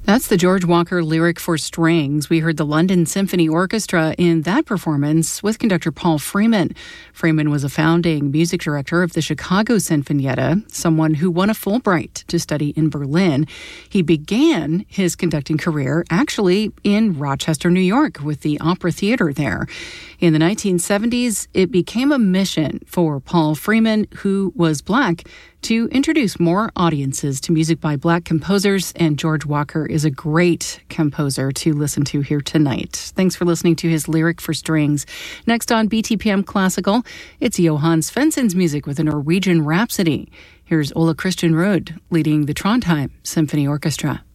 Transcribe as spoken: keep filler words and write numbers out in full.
That's the George Walker Lyric for Strings. We heard the London Symphony Orchestra in that performance with conductor Paul Freeman. Freeman was a founding music director of the Chicago Sinfonietta, someone who won a Fulbright to study in Berlin. He began his conducting career actually in Rochester, New York, with the Opera Theater there. In the nineteen seventies, it became a mission for Paul Freeman, who was Black, to introduce more audiences to music by Black composers, and George Walker is a great composer to listen to here tonight. Thanks for listening to his Lyric for Strings. Next on B T P M Classical, it's Johann Svensson's music with a Norwegian Rhapsody. Here's Ola Christian Ruud leading the Trondheim Symphony Orchestra.